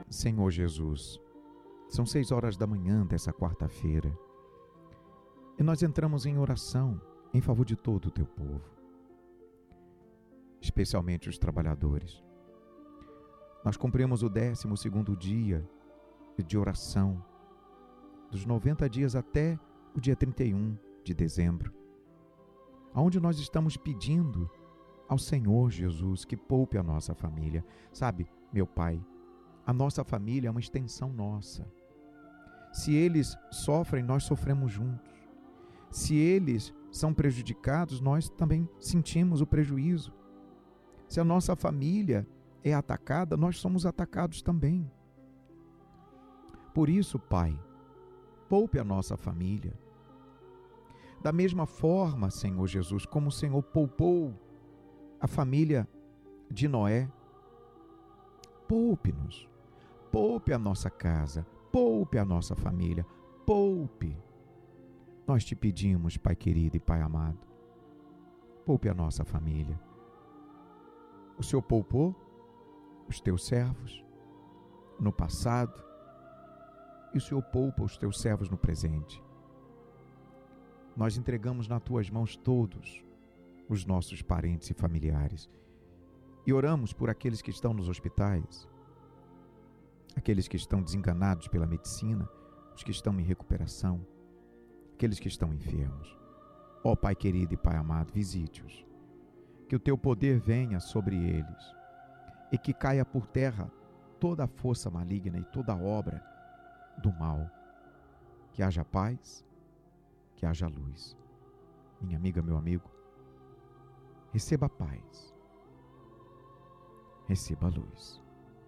Senhor Jesus, são 6 horas da manhã dessa quarta-feira e nós entramos em oração em favor de todo o teu povo, especialmente os trabalhadores. Nós cumprimos o 12º dia de oração, dos 90 dias até o dia 31 de dezembro, onde nós estamos pedindo ao Senhor Jesus que poupe a nossa família. Sabe, meu Pai, a nossa família é uma extensão nossa. Se eles sofrem, nós sofremos juntos. Se eles são prejudicados, nós também sentimos o prejuízo. Se a nossa família é atacada, nós somos atacados também. Por isso, Pai, poupe a nossa família. Da mesma forma, Senhor Jesus, como o Senhor poupou a família de Noé, poupe-nos, poupe a nossa casa, poupe a nossa família, poupe. Nós te pedimos, Pai querido e Pai amado, poupe a nossa família. O Senhor poupou os teus servos no passado e o Senhor poupa os teus servos no presente. Nós entregamos nas tuas mãos todos os nossos parentes e familiares e oramos por aqueles que estão nos hospitais, aqueles que estão desenganados pela medicina, os que estão em recuperação, aqueles que estão enfermos. Ó Pai querido e Pai amado, visite-os, que o teu poder venha sobre eles e que caia por terra toda a força maligna e toda a obra do mal. Que haja paz, que haja luz. Minha amiga, meu amigo, receba a paz, receba a luz.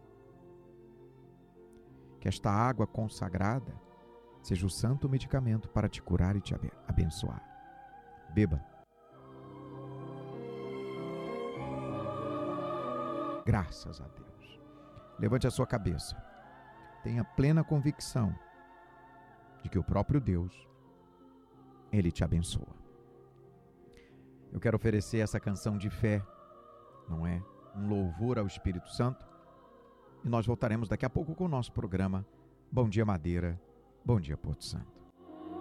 Que esta água consagrada seja o santo medicamento para te curar e te abençoar. Beba. Graças a Deus. Levante a sua cabeça. Tenha plena convicção de que o próprio Deus, Ele te abençoa. Eu quero oferecer essa canção de fé, não é? Um louvor ao Espírito Santo. E nós voltaremos daqui a pouco com o nosso programa Bom Dia Madeira, Bom Dia Porto Santo.